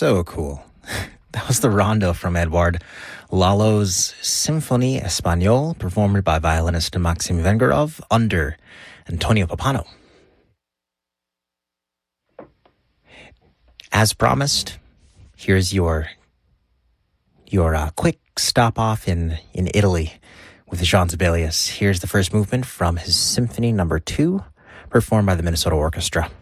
So cool. That was the rondo from Edouard Lalo's Symphonie Espagnole, performed by violinist Maxim Vengerov under Antonio Pappano. As promised, here's your quick stop off in Italy with Jean Sibelius. Here's the first movement from his Symphony No. 2, performed by the Minnesota Orchestra.